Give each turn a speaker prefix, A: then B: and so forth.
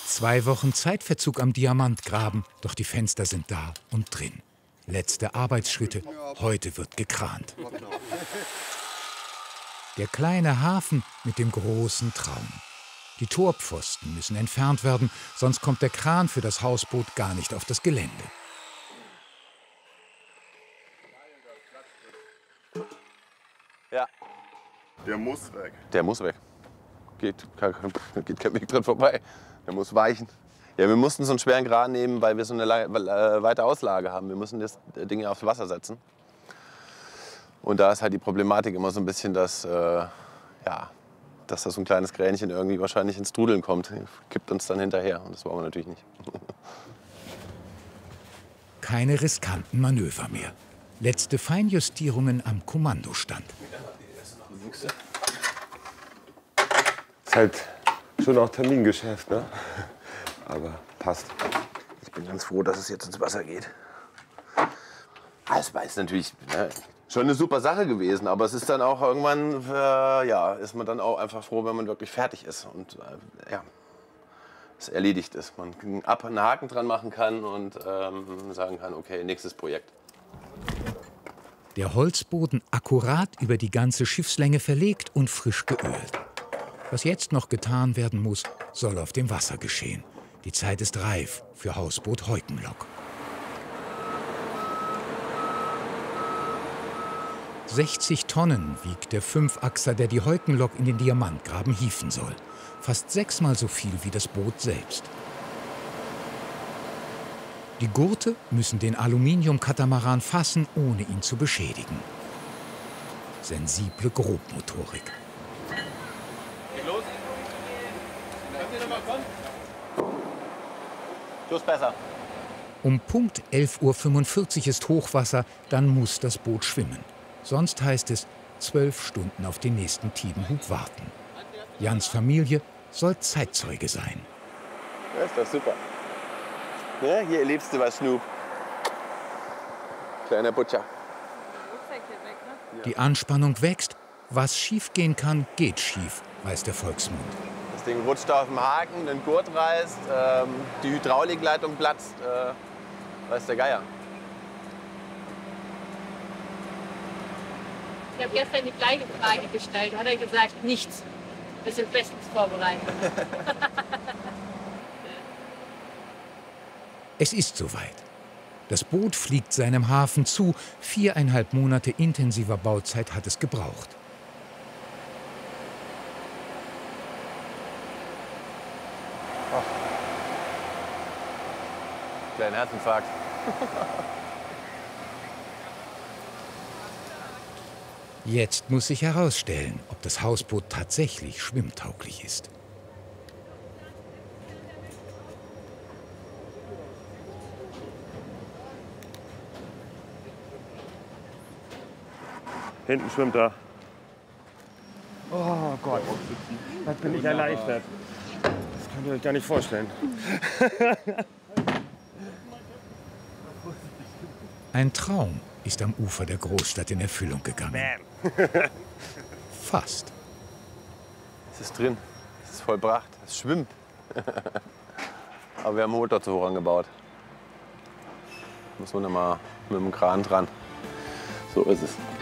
A: 2 Wochen Zeitverzug am Diamantgraben, doch die Fenster sind da und drin. Letzte Arbeitsschritte, heute wird gekrant. Der kleine Hafen mit dem großen Traum. Die Torpfosten müssen entfernt werden, sonst kommt der Kran für das Hausboot gar nicht auf das Gelände.
B: Ja.
C: Der muss weg.
B: Der muss weg. Geht kein Weg dran vorbei. Der muss weichen. Ja, wir mussten so einen schweren Kran nehmen, weil wir so eine weite Auslage haben. Wir müssen das Ding aufs Wasser setzen. Und da ist halt die Problematik immer so ein bisschen, dass da so ein kleines Kränchen irgendwie wahrscheinlich ins Trudeln kommt. Kippt uns dann hinterher und das wollen wir natürlich nicht.
A: Keine riskanten Manöver mehr. Letzte Feinjustierungen am Kommandostand.
C: Ist halt schon auch Termingeschäft, ne? Aber passt.
B: Ich bin ganz froh, dass es jetzt ins Wasser geht. Das ist natürlich schon eine super Sache gewesen, aber es ist dann auch irgendwann, ist man dann auch einfach froh, wenn man wirklich fertig ist und es erledigt ist. Man einen Haken dran machen kann und sagen kann, okay, nächstes Projekt.
A: Der Holzboden akkurat über die ganze Schiffslänge verlegt und frisch geölt. Was jetzt noch getan werden muss, soll auf dem Wasser geschehen. Die Zeit ist reif für Hausboot Heukenlock. 60 Tonnen wiegt der 5-Achser, der die Heukenlock in den Diamantgraben hieven soll. Fast 6-mal so viel wie das Boot selbst. Die Gurte müssen den Aluminiumkatamaran fassen, ohne ihn zu beschädigen. Sensible Grobmotorik.
B: Geht los. Könnt ihr noch mal kommen? Los, besser.
A: Um Punkt 11:45 Uhr ist Hochwasser, dann muss das Boot schwimmen. Sonst heißt es 12 Stunden auf den nächsten Tidenhub warten. Jans Familie soll Zeitzeuge sein.
B: Ja, ist doch super. Ja, hier erlebst du was, Snoop. Kleiner Butcher.
A: Die Anspannung wächst. Was schiefgehen kann, geht schief, weiß der Volksmund.
B: Das Ding rutscht auf dem Haken, den Gurt reißt, die Hydraulikleitung platzt, weiß der Geier.
D: Ich habe gestern die gleiche Frage gestellt. Hat er gesagt, nichts. Wir sind bestens vorbereitet.
A: Es ist soweit. Das Boot fliegt seinem Hafen zu. 4,5 Monate intensiver Bauzeit hat es gebraucht.
B: Kleiner Herzinfarkt.
A: Jetzt muss sich herausstellen, ob das Hausboot tatsächlich schwimmtauglich ist.
C: Hinten schwimmt er. Oh Gott, das bin ich erleichtert. Das könnt ihr euch gar nicht vorstellen.
A: Ein Traum ist am Ufer der Großstadt in Erfüllung gegangen. Fast.
B: Es ist drin, es ist vollbracht, es schwimmt. Aber wir haben einen Motor zu hoch angebaut. Muss man mal mit dem Kran dran. So ist es.